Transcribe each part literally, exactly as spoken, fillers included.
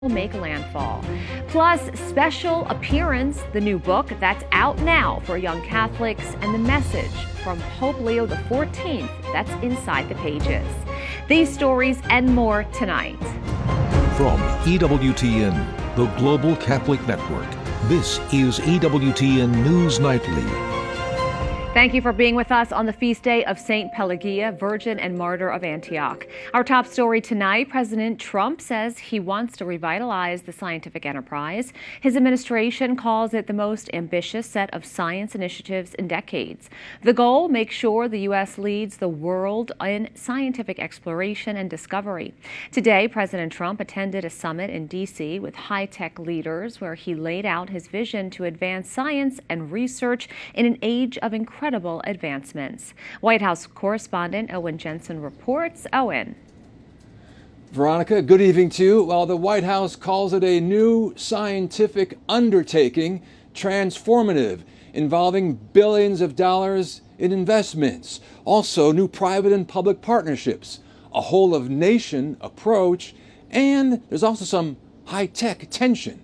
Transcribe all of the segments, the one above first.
will make landfall. Plus, special appearance, the new book that's out now for young Catholics, and the message from Pope Leo the fourteenth that's inside the pages. These stories and more tonight. From E W T N, the Global Catholic Network, this is E W T N News Nightly. Thank you for being with us on the feast day of Saint Pelagia, Virgin and Martyr of Antioch. Our top story tonight, President Trump says he wants to revitalize the scientific enterprise. His administration calls it the most ambitious set of science initiatives in decades. The goal, make sure the U S leads the world in scientific exploration and discovery. Today, President Trump attended a summit in D C with high-tech leaders where he laid out his vision to advance science and research in an age of incredible Incredible advancements. White House correspondent Owen Jensen reports. Owen. Veronica, good evening to you. Well, the White House calls it a new scientific undertaking, transformative, involving billions of dollars in investments, also new private and public partnerships, a whole of nation approach, and there's also some high-tech attention.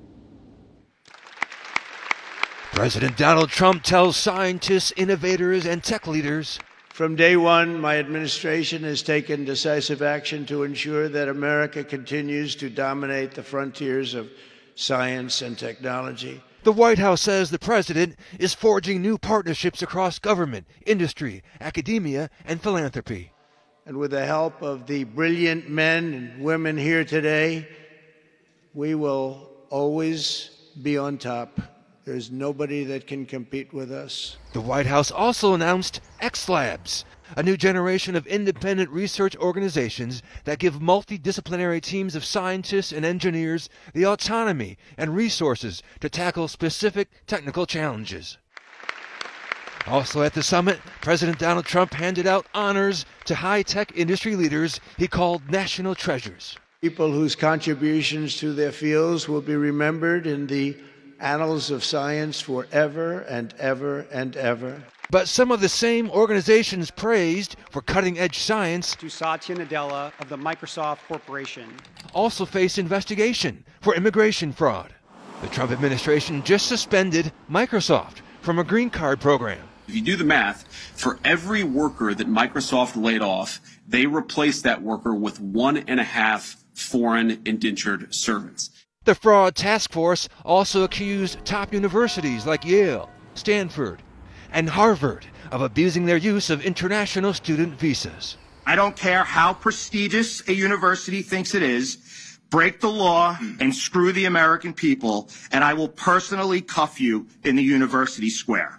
President Donald Trump tells scientists, innovators, and tech leaders, "From day one, my administration has taken decisive action to ensure that America continues to dominate the frontiers of science and technology." The White House says the president is forging new partnerships across government, industry, academia, and philanthropy. And with the help of the brilliant men and women here today, we will always be on top. There's nobody that can compete with us. The White House also announced X Labs, a new generation of independent research organizations that give multidisciplinary teams of scientists and engineers the autonomy and resources to tackle specific technical challenges. Also at the summit, President Donald Trump handed out honors to high-tech industry leaders he called national treasures. People whose contributions to their fields will be remembered in the annals of science forever and ever and ever. But some of the same organizations praised for cutting-edge science to Satya Nadella of the Microsoft Corporation also face investigation for immigration fraud. The Trump administration just suspended Microsoft from a green card program. If you do the math, for every worker that Microsoft laid off, they replaced that worker with one and a half foreign indentured servants. The fraud task force also accused top universities like Yale, Stanford, and Harvard of abusing their use of international student visas. I don't care how prestigious a university thinks it is, break the law and screw the American people, and I will personally cuff you in the university square.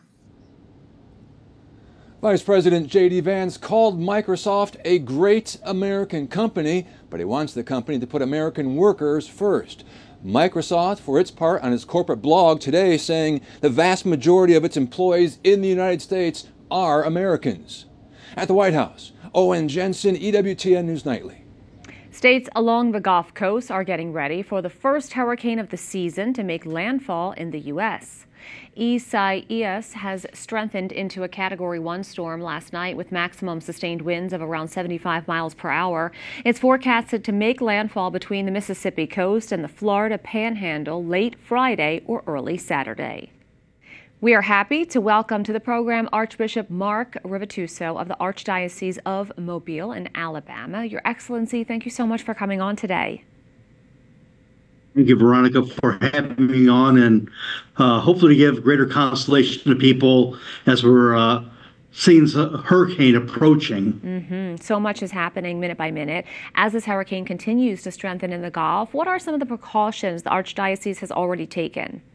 Vice President J D Vance called Microsoft a great American company, but he wants the company to put American workers first. Microsoft, for its part, on its corporate blog today, saying the vast majority of its employees in the United States are Americans. At the White House, Owen Jensen, E W T N News Nightly. States along the Gulf Coast are getting ready for the first hurricane of the season to make landfall in the U S Isaias has strengthened into a Category one storm last night with maximum sustained winds of around seventy-five miles per hour. It's forecasted to make landfall between the Mississippi coast and the Florida Panhandle late Friday or early Saturday. We are happy to welcome to the program Archbishop Mark Rivatuso of the Archdiocese of Mobile in Alabama. Your Excellency, thank you so much for coming on today. Thank you, Veronica, for having me on, and uh, hopefully to give greater consolation to people as we're uh, seeing a hurricane approaching. Mm-hmm. So much is happening minute by minute. As this hurricane continues to strengthen in the Gulf, what are some of the precautions the Archdiocese has already taken?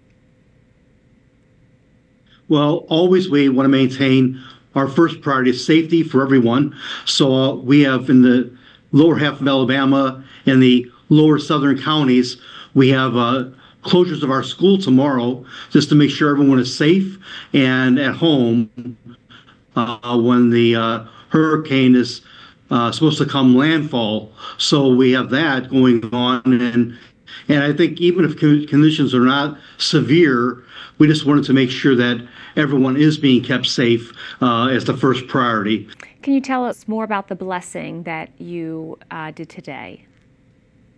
Well, always we want to maintain our first priority is safety for everyone. So uh, we have in the lower half of Alabama and the lower southern counties, we have uh, closures of our school tomorrow just to make sure everyone is safe and at home uh, when the uh, hurricane is uh, supposed to come landfall. So we have that going on, and and I think even if conditions are not severe, we just wanted to make sure that everyone is being kept safe uh, as the first priority. Can you tell us more about the blessing that you uh, did today?